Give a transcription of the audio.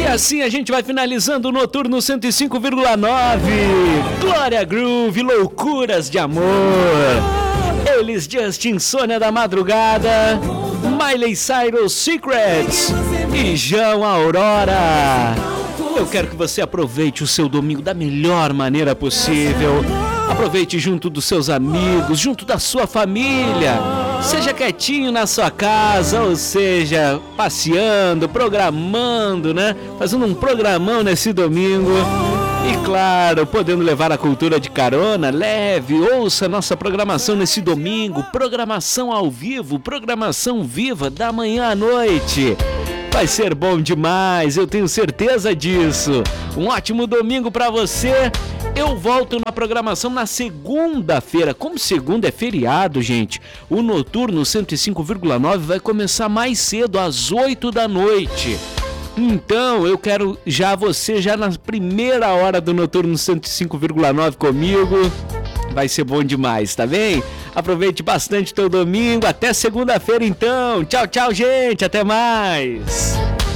assim a gente vai finalizando o Noturno 105,9. Glória Groove, Loucuras de Amor. Eles, Justin, Sônia da Madrugada, Miley Cyrus, Secrets e João Aurora. Eu quero que você aproveite o seu domingo da melhor maneira possível. Aproveite junto dos seus amigos, junto da sua família. Seja quietinho na sua casa, ou seja, passeando, programando, né? Fazendo um programão nesse domingo. E claro, podendo levar a cultura de carona, leve, ouça nossa programação nesse domingo. Programação ao vivo, programação viva da manhã à noite. Vai ser bom demais, eu tenho certeza disso. Um ótimo domingo pra você. Eu volto na programação na segunda-feira. Como segunda é feriado, gente, o Noturno 105,9 vai começar mais cedo, às 8 da noite. Então, eu quero você já na primeira hora do Noturno 105,9 comigo. Vai ser bom demais, tá bem? Aproveite bastante teu domingo. Até segunda-feira, então. Tchau, tchau, gente. Até mais.